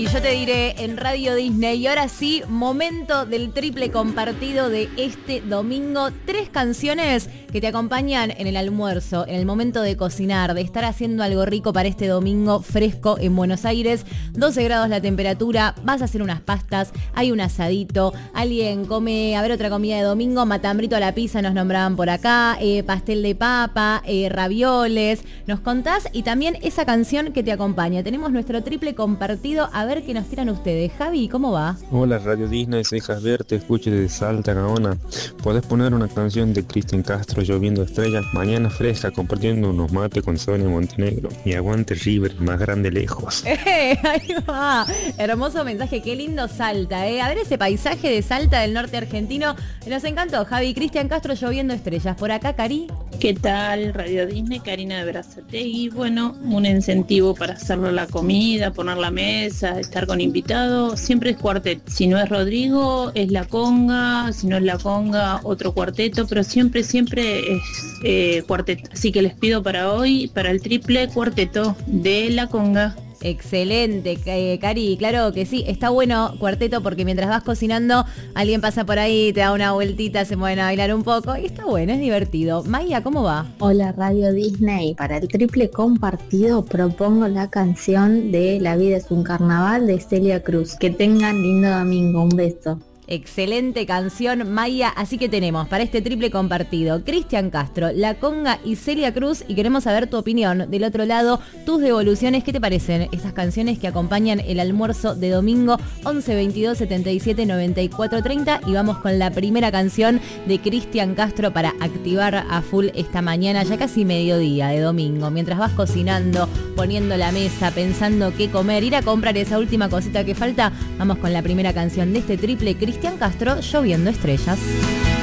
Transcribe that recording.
Y yo te diré en Radio Disney, y ahora sí, momento del triple compartido de este domingo. 3 canciones que te acompañan en el almuerzo, en el momento de cocinar, de estar haciendo algo rico para este domingo fresco en Buenos Aires. 12 grados la temperatura, vas a hacer unas pastas, hay un asadito, alguien come, a ver, otra comida de domingo, matambrito a la pizza nos nombraban por acá, pastel de papa, ravioles. Nos contás y también esa canción que te acompaña. Tenemos nuestro triple compartido, a ver qué nos tiran ustedes. Javi, ¿cómo va? Hola Radio Disney, soy Javier, te escucho desde Salta, Gaona. ¿Podés poner una canción de Cristian Castro, Lloviendo Estrellas? Mañana fresca, compartiendo unos mates con Sonia Montenegro. Y aguante River, más grande lejos. Ahí va. Hermoso mensaje, qué lindo Salta, A ver ese paisaje de Salta del norte argentino. Nos encantó, Javi. Cristian Castro, Lloviendo Estrellas. Por acá, Cari. ¿Qué tal, Radio Disney? Karina de Berazategui. Bueno, un incentivo para hacerlo la comida, poner la mesa, estar con invitados. Siempre es cuarteto. Si no es Rodrigo, es la conga. Si no es la conga, otro cuarteto. Pero siempre es cuarteto. Así que les pido para hoy, para el triple cuarteto de la conga. Excelente, Cari, claro que sí, está bueno cuarteto porque mientras vas cocinando alguien pasa por ahí, te da una vueltita, se mueven a bailar un poco y está bueno, es divertido. Maya, ¿cómo va? Hola Radio Disney, para el triple compartido propongo la canción de La vida es un carnaval de Celia Cruz. Que tengan lindo domingo, un beso. Excelente canción, Maya. Así que tenemos para este triple compartido Cristian Castro, La Conga y Celia Cruz. Y queremos saber tu opinión. Del otro lado, tus devoluciones. ¿Qué te parecen estas canciones que acompañan el almuerzo de domingo? 11 22 77 94 30. Y vamos con la primera canción de Cristian Castro para activar a full esta mañana, ya casi mediodía de domingo. Mientras vas cocinando, poniendo la mesa, pensando qué comer, ir a comprar esa última cosita que falta, vamos con la primera canción de este triple. Cristian Castro, Lloviendo Estrellas.